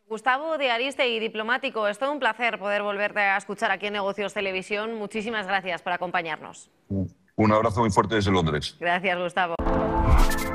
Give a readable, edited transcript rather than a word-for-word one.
Gustavo de Arístegui, diplomático, es todo un placer poder volverte a escuchar aquí en Negocios Televisión. Muchísimas gracias por acompañarnos. Un abrazo muy fuerte desde Londres. Gracias, Gustavo.